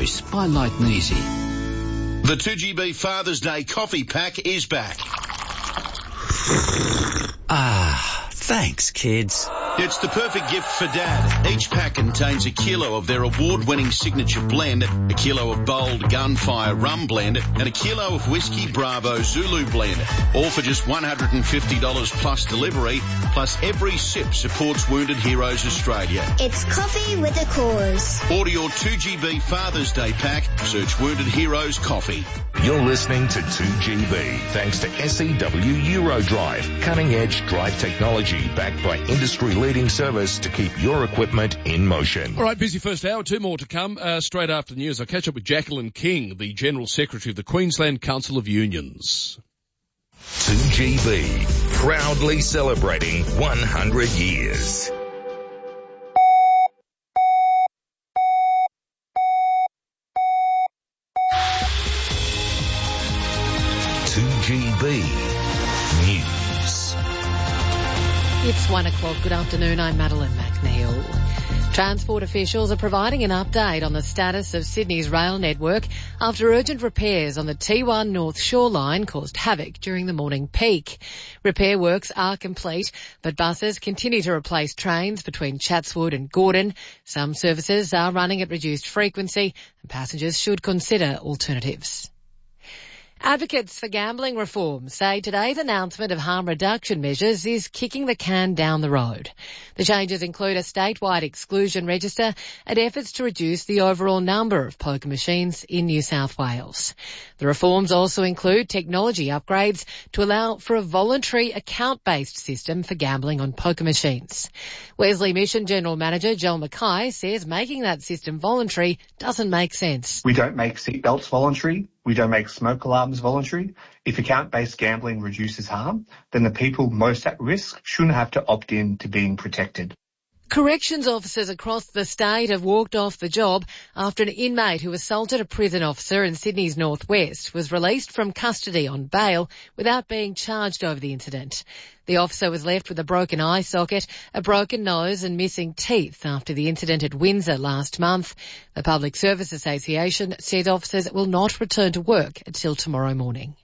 choice by Light and Easy. The 2GB Father's Day coffee pack is back. Ah, thanks, kids. It's the perfect gift for Dad. Each pack contains a kilo of their award-winning signature blend, a kilo of bold Gunfire rum blend, and a kilo of Whiskey Bravo Zulu blend. All for just $150 plus delivery, plus every sip supports Wounded Heroes Australia. It's coffee with a cause. Order your 2GB Father's Day pack. Search Wounded Heroes Coffee. You're listening to 2GB, thanks to SEW Eurodrive, cutting-edge drive technology backed by industry-leading service to keep your equipment in motion. All right, busy first hour. Two more to come. Straight after the news, I'll catch up with Jacqueline King, the General Secretary of the Queensland Council of Unions. 2GB, proudly celebrating 100 years. GB News. It's 1 o'clock. Good afternoon. I'm Madeline McNeil. Transport officials are providing an update on the status of Sydney's rail network after urgent repairs on the T1 North Shore line caused havoc during the morning peak. Repair works are complete, but buses continue to replace trains between Chatswood and Gordon. Some services are running at reduced frequency and passengers should consider alternatives. Advocates for gambling reform say today's announcement of harm reduction measures is kicking the can down the road. The changes include a statewide exclusion register and efforts to reduce the overall number of poker machines in New South Wales. The reforms also include technology upgrades to allow for a voluntary account-based system for gambling on poker machines. Wesley Mission General Manager Joel Mackay says making that system voluntary doesn't make sense. We don't make seatbelts voluntary. We don't make smoke alarms voluntary. If account-based gambling reduces harm, then the people most at risk shouldn't have to opt in to being protected. Corrections officers across the state have walked off the job after an inmate who assaulted a prison officer in Sydney's northwest was released from custody on bail without being charged over the incident. The officer was left with a broken eye socket, a broken nose and missing teeth after the incident at Windsor last month. The Public Service Association says officers will not return to work until tomorrow morning.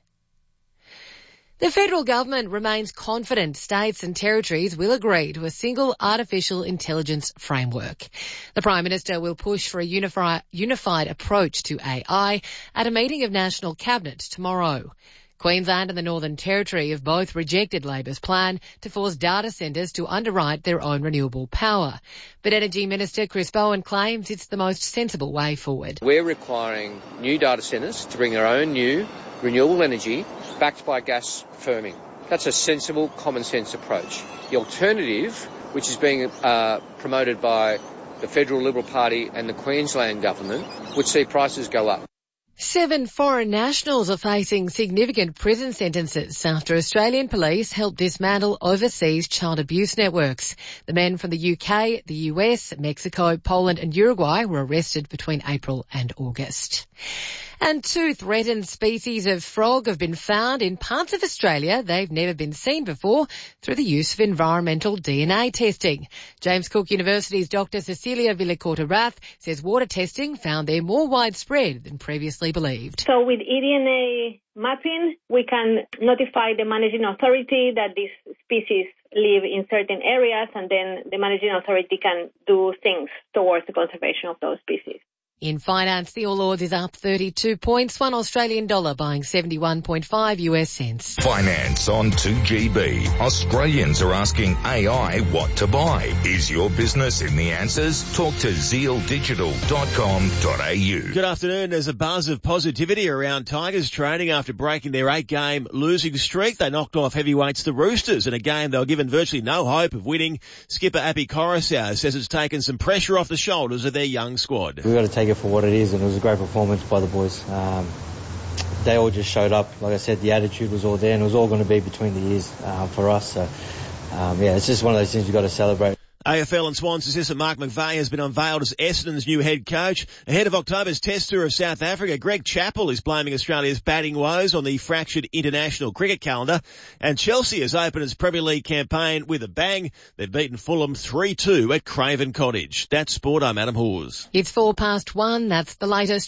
The federal government remains confident states and territories will agree to a single artificial intelligence framework. The Prime Minister will push for a unified approach to AI at a meeting of National Cabinet tomorrow. Queensland and the Northern Territory have both rejected Labor's plan to force data centres to underwrite their own renewable power. But Energy Minister Chris Bowen claims it's the most sensible way forward. We're requiring new data centres to bring their own new renewable energy backed by gas firming. That's a sensible, common sense approach. The alternative, which is being promoted by the Federal Liberal Party and the Queensland government, would see prices go up. 7 foreign nationals are facing significant prison sentences after Australian police helped dismantle overseas child abuse networks. The men from the UK, the US, Mexico, Poland and Uruguay were arrested between April and August. And 2 threatened species of frog have been found in parts of Australia they've never been seen before through the use of environmental DNA testing. James Cook University's Dr. Cecilia Villacorta-Rath says water testing found they're more widespread than previously believed. So with eDNA mapping, we can notify the managing authority that these species live in certain areas, and then the managing authority can do things towards the conservation of those species. In finance, the All Ords is up 32 points, $1 Australian dollar buying 71.5 US cents. Finance on 2GB. Australians are asking AI what to buy. Is your business in the answers? Talk to zealdigital.com.au. Good afternoon. There's a buzz of positivity around Tigers training after breaking their 8-game losing streak. They knocked off heavyweights the Roosters in a game they were given virtually no hope of winning. Skipper Api Coruscant says it's taken some pressure off the shoulders of their young squad. We've got to take it for what it is, and it was a great performance by the boys. They all just showed up. Like I said, the attitude was all there, and it was all going to be between the ears for us. So, it's just one of those things you've got to celebrate. AFL and Swans assistant Mark McVeigh has been unveiled as Essendon's new head coach. Ahead of October's Test tour of South Africa, Greg Chappell is blaming Australia's batting woes on the fractured international cricket calendar. And Chelsea has opened its Premier League campaign with a bang. They've beaten Fulham 3-2 at Craven Cottage. That's sport. I'm Adam Hawes. It's 1:04. That's the latest.